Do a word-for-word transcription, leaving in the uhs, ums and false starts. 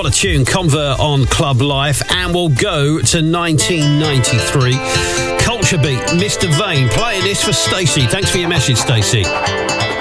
What a tune, Convert on Club Life. And we'll go to nineteen ninety-three. Culture Beat, Mister Vane, playing this for Stacey. Thanks for your message, Stacey.